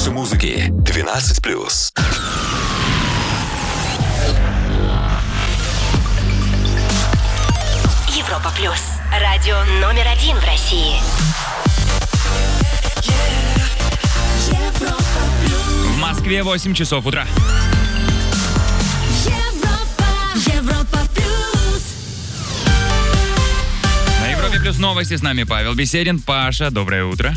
больше музыки. 12+. Европа плюс. Радио номер 1 в России. В Москве 8 часов утра. Европа плюс. На Европе плюс новости, с нами Павел Беседин. Паша, доброе утро.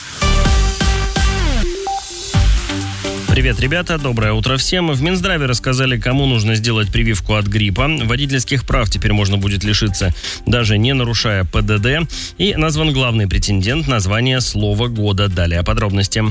Привет, ребята, доброе утро всем. В Минздраве рассказали, кому нужно сделать прививку от гриппа. Водительских прав теперь можно будет лишиться, даже не нарушая ПДД. И назван главный претендент на звание «Слово года». Далее подробности.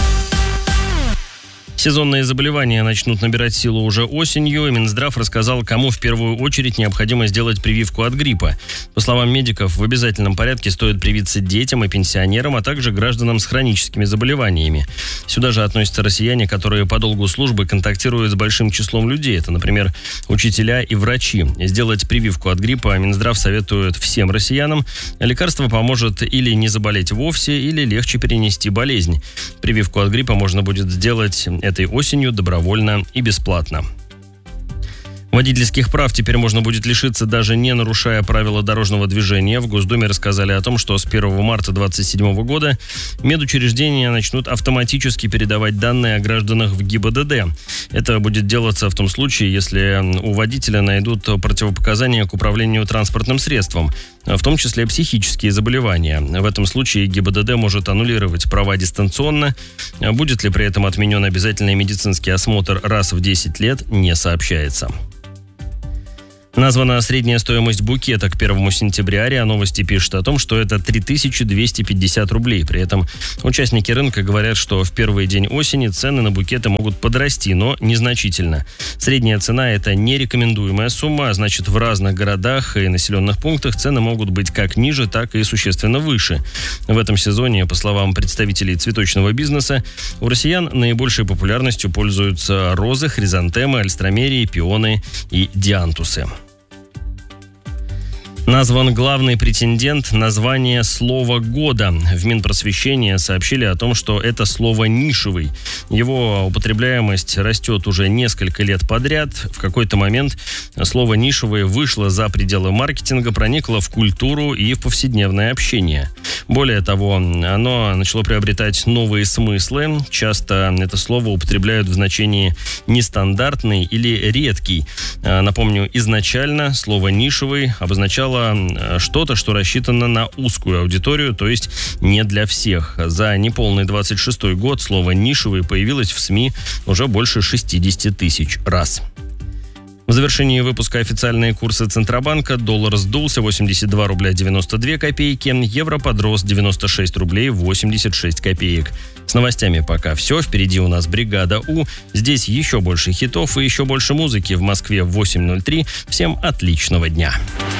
Сезонные заболевания начнут набирать силу уже осенью, и Минздрав рассказал, кому в первую очередь необходимо сделать прививку от гриппа. По словам медиков, в обязательном порядке стоит привиться детям и пенсионерам, а также гражданам с хроническими заболеваниями. Сюда же относятся россияне, которые по долгу службы контактируют с большим числом людей. Это, например, учителя и врачи. Сделать прививку от гриппа Минздрав советует всем россиянам. Лекарство поможет или не заболеть вовсе, или легче перенести болезнь. Прививку от гриппа можно будет сделать этой осенью добровольно и бесплатно. Водительских прав теперь можно будет лишиться, даже не нарушая правила дорожного движения. В Госдуме рассказали о том, что с 1 марта 2027 года медучреждения начнут автоматически передавать данные о гражданах в ГИБДД. Это будет делаться в том случае, если у водителя найдут противопоказания к управлению транспортным средством, в том числе психические заболевания. В этом случае ГИБДД может аннулировать права дистанционно. Будет ли при этом отменен обязательный медицинский осмотр раз в 10 лет, не сообщается. Названа средняя стоимость букета к 1 сентября. РИА Новости пишет о том, что это 3250 рублей. При этом участники рынка говорят, что в первый день осени цены на букеты могут подрасти, но незначительно. Средняя цена – это нерекомендуемая сумма, а значит, в разных городах и населенных пунктах цены могут быть как ниже, так и существенно выше. В этом сезоне, по словам представителей цветочного бизнеса, у россиян наибольшей популярностью пользуются розы, хризантемы, альстромерии, пионы и диантусы. Назван главный претендент на звание «Слово года». В Минпросвещении сообщили о том, что это слово нишевый. Его употребляемость растет уже несколько лет подряд. В какой-то момент слово «нишевый» вышло за пределы маркетинга, проникло в культуру и в повседневное общение. Более того, оно начало приобретать новые смыслы. Часто это слово употребляют в значении «нестандартный» или «редкий». Напомню, изначально слово «нишевый» обозначало что-то, что рассчитано на узкую аудиторию, то есть не для всех. За неполный 26-й год слово «нишевый» появилось в СМИ уже больше 60 тысяч раз. В завершении выпуска официальные курсы Центробанка. Доллар сдулся 82 рубля 92 копейки, евро подрос 96 рублей 86 копеек. С новостями пока все. Впереди у нас «Бригада У». Здесь еще больше хитов и еще больше музыки. В Москве 8:03. Всем отличного дня.